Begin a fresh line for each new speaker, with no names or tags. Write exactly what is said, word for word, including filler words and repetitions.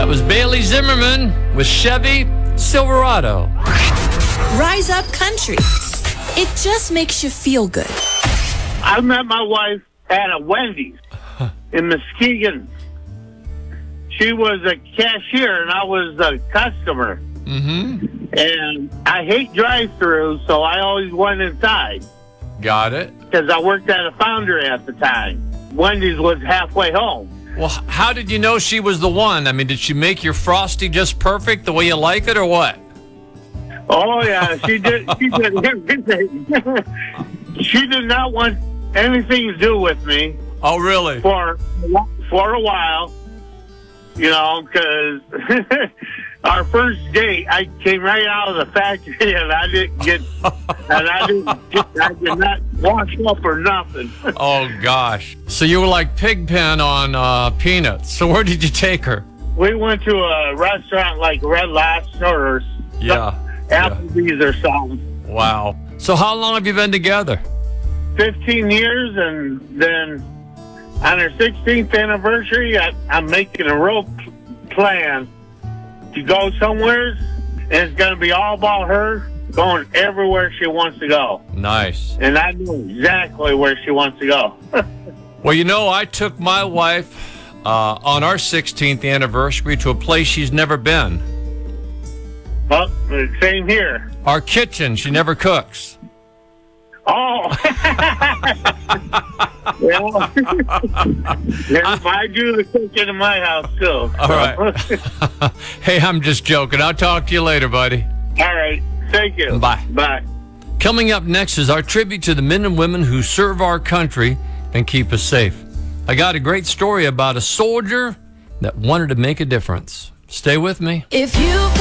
That was Bailey Zimmerman with Chevy Silverado.
Rise Up Country. It just makes you feel good.
I met my wife at a Wendy's in Muskegon. She was a cashier and I was a customer.
Mm-hmm.
And I hate drive-thrus, so I always went inside.
Got it.
Because I worked at a foundry at the time. Wendy's was halfway home.
Well, how did you know she was the one? I mean, did she make your Frosty just perfect the way you like it or what?
Oh, yeah. She did, she did everything. She did not want anything to do with me.
Oh, really?
For, for a while. You know, because our first date, I came right out of the factory and I didn't get, and I didn't get, I did not wash up or nothing.
Oh, gosh. So you were like Pigpen on uh, Peanuts. So where did you take her?
We went to a restaurant like Red Lobster or
Yeah.
Applebee's
yeah.
or something.
Wow. So how long have you been together?
fifteen years, and then on our sixteenth anniversary, I, I'm making a real plan to go somewhere, and it's going to be all about her going everywhere she wants to go.
Nice.
And I know exactly where she wants to go.
Well, you know, I took my wife uh, on our sixteenth anniversary to a place she's never been.
Well, same here.
Our kitchen. She never cooks.
Oh. Well, yeah, I do the cooking in my house, too.
All right. Hey, I'm just joking. I'll talk to you later, buddy.
All right. Thank you.
Bye.
Bye.
Coming up next is our tribute to the men and women who serve our country and keep us safe. I got a great story about a soldier that wanted to make a difference. Stay with me.
If you've